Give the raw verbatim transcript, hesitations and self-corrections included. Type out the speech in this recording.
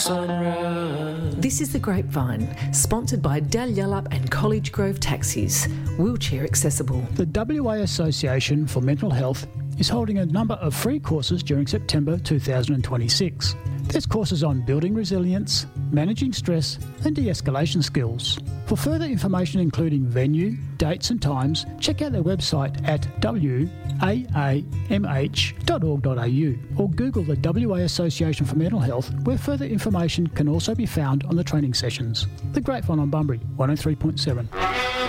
Sunrise. This is The Grapevine, sponsored by Dalyellup and College Grove Taxis, wheelchair accessible. The W A Association for Mental Health is holding a number of free courses during September two thousand twenty-six. There's courses on building resilience, managing stress and de-escalation skills. For further information including venue, dates and times, check out their website at w a a m h dot org dot a u or Google the W A Association for Mental Health, where further information can also be found on the training sessions. The Grapevine on Bunbury, one oh three point seven.